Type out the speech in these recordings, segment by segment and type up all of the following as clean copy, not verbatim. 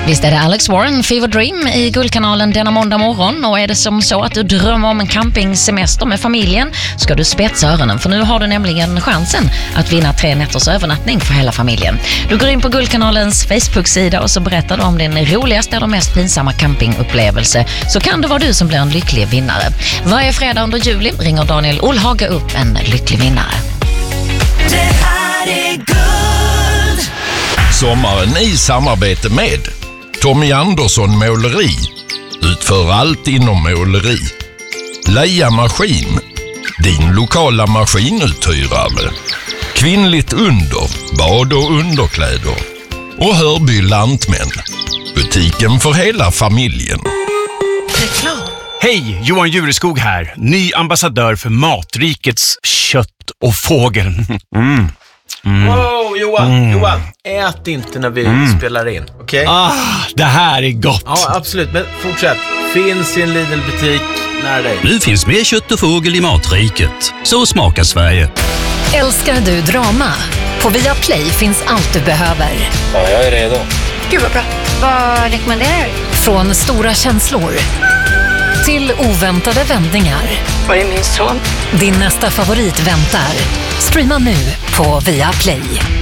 Visst är det Alex Warren, Fever Dream i Guldkanalen denna måndag morgon. Och är det som så att du drömmer om en campingsemester med familjen, ska du spetsa öronen, för nu har du nämligen chansen att vinna 3 nätters övernattning för hela familjen. Du går in på Guldkanalens Facebook-sida och så berättar du om din roligaste eller mest pinsamma campingupplevelse, så kan det vara du som blir en lycklig vinnare. Varje fredag under juli ringer Daniel Olhage upp en lycklig vinnare. Det här är Guld. Sommaren i samarbete med Tommy Andersson Måleri. Utför allt inom måleri. Leia Maskin. Din lokala maskinuthyrare. Kvinnligt under. Bad- och underkläder. Och Hörby Lantmän. Butiken för hela familjen. Reklam. Hej, Johan Jureskog här. Ny ambassadör för Matrikets kött och fågel. Wow, Johan, ät inte när vi spelar in, okej? Det här är gott. Ja, absolut, men fortsätt. Finns i en Lidl-butik nära dig. Nu finns mer kött och fågel i Matriket. Så smakar Sverige. Älskar du drama? På Viaplay finns allt du behöver. Ja, jag är redo. Gud vad bra. Vad rekommenderar du? Från stora känslor till oväntade vändningar. Var är min son? Din nästa favorit väntar. Streama nu på Viaplay.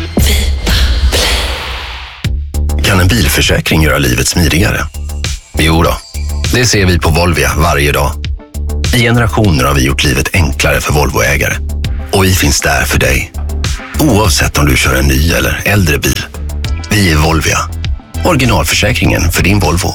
Kan en bilförsäkring göra livet smidigare? Jo då, det ser vi på Volvia varje dag. I generationer har vi gjort livet enklare för Volvoägare. Och vi finns där för dig. Oavsett om du kör en ny eller äldre bil. Vi är Volvia. Originalförsäkringen för din Volvo.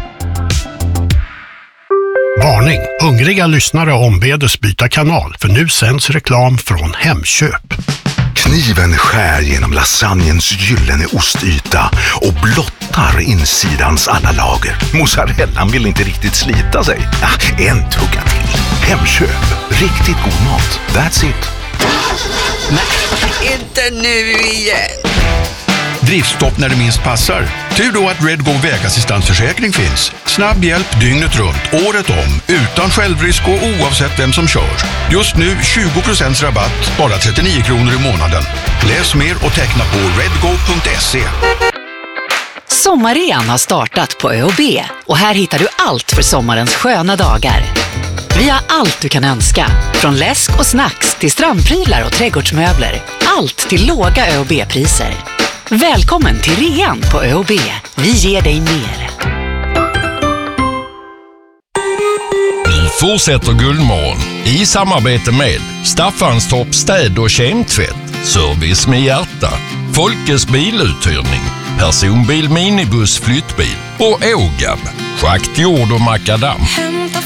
Varning! Hungriga lyssnare ombedes byta kanal, för nu sänds reklam från Hemköp. Kniven skär genom lasagnens gyllene ostyta och blottar insidans alla lager. Mozzarellan vill inte riktigt slita sig. En tugga till. Hemköp. Riktigt god mat. That's it. Nej, inte nu igen. Driftstopp när det minst passar. Tur då att Redgo vägassistansförsäkring finns. Snabb hjälp dygnet runt, året om, utan självrisk och oavsett vem som kör. Just nu 20% rabatt, bara 39 kronor i månaden. Läs mer och teckna på redgo.se. Sommarrean har startat på ÖoB och här hittar du allt för sommarens sköna dagar. Vi har allt du kan önska, från läsk och snacks till strandprylar och trädgårdsmöbler. Allt till låga ÖoB-priser. Välkommen till rean på ÖoB. Vi ger dig mer. Nu fortsätter Guldmorgon i samarbete med Staffanstorp städ- och kemtvätt, service med hjärta, Folkes biluthyrning, personbil, minibuss, flyttbil och Ågab, schakt, jord och makadam.